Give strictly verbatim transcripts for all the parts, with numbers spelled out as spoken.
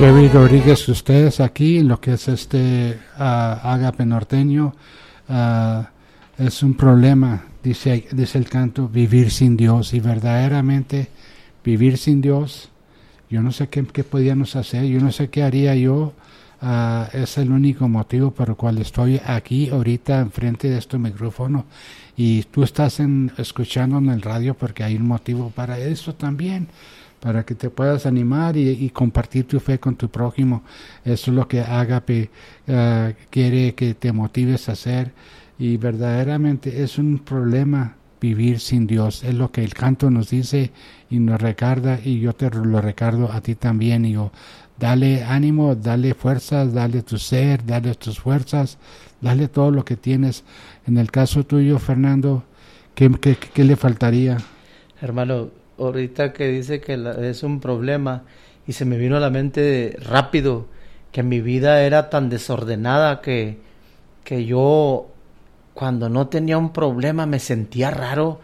Jerry Rodríguez, ustedes aquí en lo que es este uh, Ágape Norteño, uh, es un problema, dice, dice el canto, vivir sin Dios, y verdaderamente vivir sin Dios, yo no sé qué, qué podíamos hacer, yo no sé qué haría yo, uh, es el único motivo por el cual estoy aquí ahorita enfrente de este micrófono, y tú estás en, escuchando en el radio porque hay un motivo para eso también, para que te puedas animar y, y compartir tu fe con tu prójimo. Eso es lo que Ágape uh, quiere que te motives a hacer, y verdaderamente es un problema vivir sin Dios, es lo que el canto nos dice y nos recarga, y yo te lo recargo a ti también. Y yo, dale ánimo, dale fuerzas, dale tu ser, dale tus fuerzas, dale todo lo que tienes. En el caso tuyo, Fernando, ¿qué, qué, qué le faltaría? Hermano, ahorita que dice que la, es un problema, y se me vino a la mente rápido que mi vida era tan desordenada que, que yo cuando no tenía un problema me sentía raro.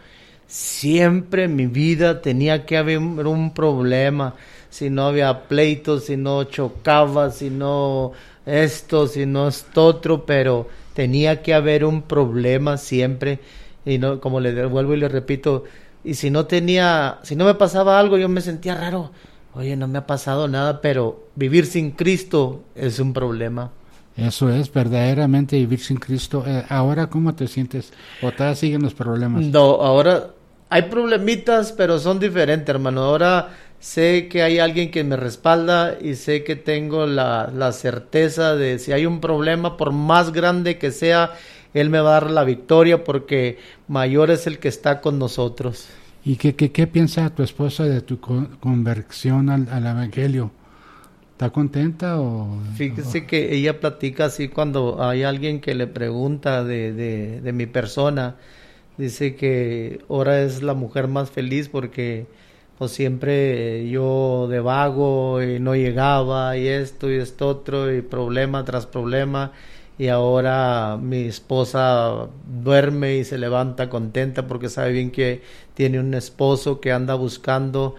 Siempre en mi vida tenía que haber un, un problema, si no había pleitos, si no chocaba, si no esto, si no esto otro, pero tenía que haber un problema siempre. Y no, como le vuelvo y le repito, y si no tenía, si no me pasaba algo, yo me sentía raro. Oye, no me ha pasado nada, pero vivir sin Cristo es un problema. Eso es, verdaderamente vivir sin Cristo. Eh, ahora, ¿cómo te sientes? ¿O todavía siguen los problemas? No, ahora hay problemitas, pero son diferentes, hermano. Ahora sé que hay alguien que me respalda, y sé que tengo la, la certeza de si hay un problema, por más grande que sea, Él me va a dar la victoria, porque mayor es el que está con nosotros. ¿Y qué, qué, qué piensa tu esposa de tu con, conversión al, al Evangelio? ¿Está contenta o...? Fíjese o... que ella platica así cuando hay alguien que le pregunta de, de, de mi persona. Dice que ahora es la mujer más feliz porque pues siempre yo de vago y no llegaba, y esto y esto otro, y problema tras problema. Y ahora mi esposa duerme y se levanta contenta porque sabe bien que tiene un esposo que anda buscando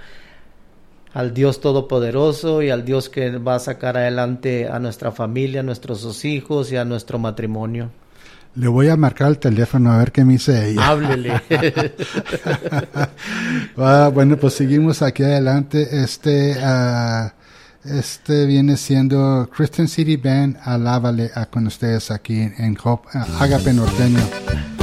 al Dios Todopoderoso y al Dios que va a sacar adelante a nuestra familia, a nuestros hijos y a nuestro matrimonio. Le voy a marcar el teléfono a ver qué me dice ella. Háblele. ah, bueno, pues seguimos aquí adelante. Este, uh, este viene siendo Christian City Band. Alábale a con ustedes aquí en Hope, uh, Ágape Norteño.